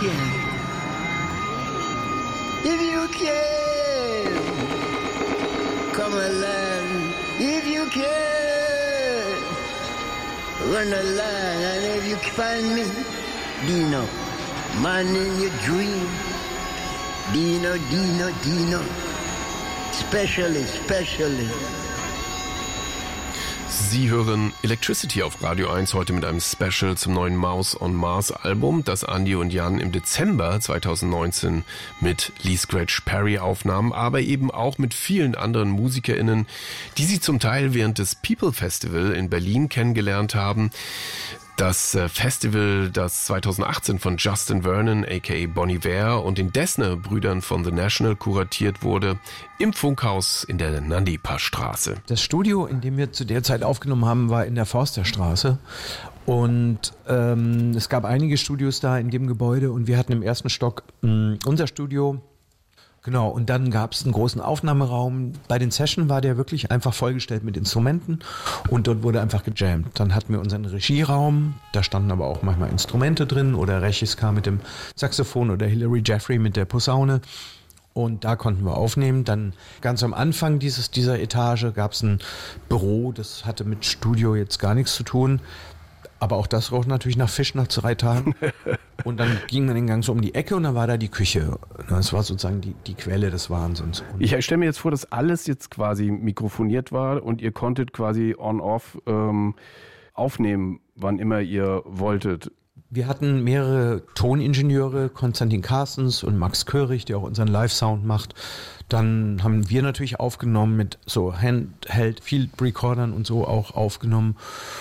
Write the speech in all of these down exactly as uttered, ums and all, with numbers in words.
can, if you can, come along, if you can, run along, and if you find me, Dino, man in your dream, Dino, Dino, Dino, specially, specially. Sie hören Electricity auf Radio eins, heute mit einem Special zum neuen Mouse on Mars Album, das Andy und Jan im Dezember zweitausendneunzehn mit Lee Scratch Perry aufnahmen, aber eben auch mit vielen anderen MusikerInnen, die sie zum Teil während des People Festival in Berlin kennengelernt haben. Das Festival, das zweitausendachtzehn von Justin Vernon aka Bon Iver und den Dessner-Brüdern von The National kuratiert wurde, im Funkhaus in der Nandipa-Straße. Das Studio, in dem wir zu der Zeit aufgenommen haben, war in der Forsterstraße. Und ähm, es gab einige Studios da in dem Gebäude und wir hatten im ersten Stock mh, unser Studio. Genau, und dann gab es einen großen Aufnahmeraum. Bei den Sessions war der wirklich einfach vollgestellt mit Instrumenten und dort wurde einfach gejammt. Dann hatten wir unseren Regieraum, da standen aber auch manchmal Instrumente drin oder Regis kam mit dem Saxophon oder Hilary Jeffrey mit der Posaune. Und da konnten wir aufnehmen. Dann ganz am Anfang dieses, dieser Etage gab es ein Büro, das hatte mit Studio jetzt gar nichts zu tun. Aber auch das roch natürlich nach Fisch nach drei Tagen. Und dann ging man den Gang so um die Ecke und dann war da die Küche. Das war sozusagen die, die Quelle des Wahnsinns. Ich stelle mir jetzt vor, dass alles jetzt quasi mikrofoniert war und ihr konntet quasi on-off ähm, aufnehmen, wann immer ihr wolltet. Wir hatten mehrere Toningenieure, Konstantin Carstens und Max Körig, der auch unseren Live-Sound macht. Dann haben wir natürlich aufgenommen mit so Handheld-Field-Recordern und so auch aufgenommen.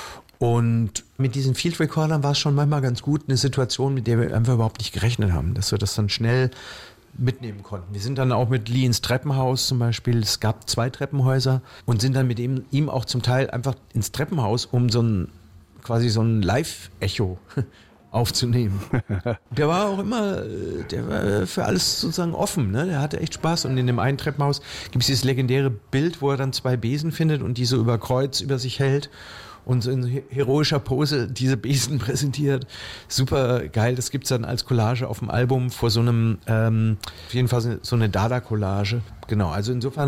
Und mit diesen Field Recordern war es schon manchmal ganz gut, eine Situation, mit der wir einfach überhaupt nicht gerechnet haben, dass wir das dann schnell mitnehmen konnten. Wir sind dann auch mit Lee ins Treppenhaus zum Beispiel, es gab zwei Treppenhäuser und sind dann mit ihm, ihm auch zum Teil einfach ins Treppenhaus, um so ein quasi so ein Live-Echo aufzunehmen. Der war auch immer, der war für alles sozusagen offen, ne? Der hatte echt Spaß und in dem einen Treppenhaus gibt es dieses legendäre Bild, wo er dann zwei Besen findet und die so über Kreuz über sich hält und so in heroischer Pose diese Besen präsentiert. Super geil, das gibt's dann als Collage auf dem Album vor so einem, ähm, auf jeden Fall so eine Dada-Collage. Genau, also insofern